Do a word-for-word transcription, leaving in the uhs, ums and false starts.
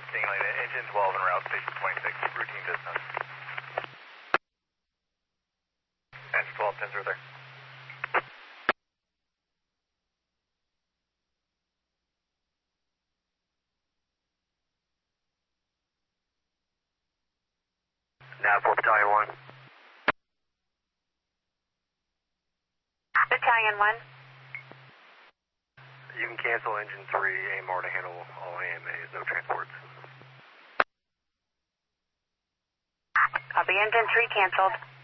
Stingling, engine twelve en route, station twenty-six, routine business. Engine twelve, ten zero there. Nav four, Battalion one. Battalion one. You can cancel engine three, A M R to handle all A M As, no transports. Copy, engine three canceled.